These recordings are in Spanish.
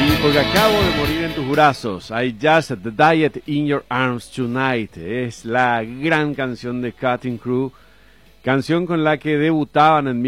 Sí, porque acabo de morir en tus brazos. I just died in your arms tonight. Es la gran canción de Cutting Crew. Canción con la que debutaban en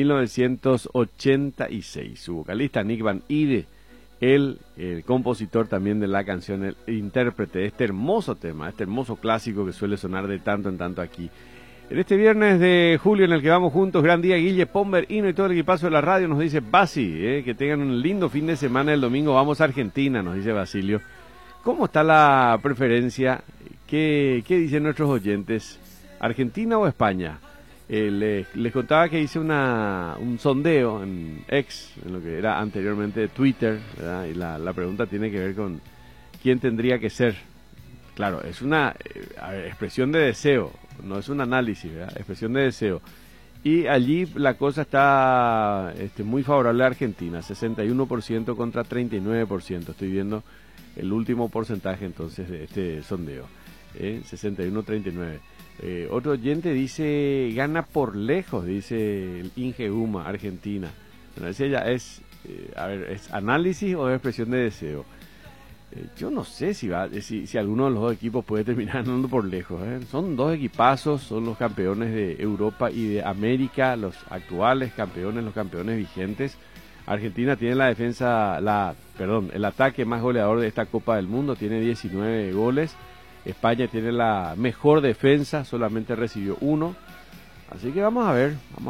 1986. Su vocalista Nick Van Ide, el compositor también de la canción, el intérprete de este hermoso tema, este hermoso clásico que suele sonar de tanto en tanto aquí. En este viernes de julio en el que vamos juntos, gran día, Guille, Pomber, Hino y todo el equipazo de la radio, nos dice Basi, que tengan un lindo fin de semana. El domingo vamos a Argentina, nos dice Basilio. ¿Cómo está la preferencia? ¿Qué dicen nuestros oyentes? ¿Argentina o España? Les contaba que hice un sondeo en X, en lo que era anteriormente Twitter, ¿verdad? Y la pregunta tiene que ver con quién tendría que ser. Claro, es una expresión de deseo, no es un análisis, ¿verdad? Expresión de deseo. Y allí la cosa está muy favorable a Argentina, 61% contra 39%. Estoy viendo el último porcentaje entonces de este sondeo, 61-39. Otro oyente dice, gana por lejos, dice el Inge Uma, Argentina. Bueno, ese ya es, ¿es análisis o es expresión de deseo? Yo no sé si alguno de los dos equipos puede terminar andando por lejos. Son dos equipazos, son los campeones de Europa y de América, los actuales campeones, los campeones vigentes. Argentina tiene el ataque más goleador de esta Copa del Mundo, tiene 19 goles. España tiene la mejor defensa, solamente recibió 1. Así que vamos a ver.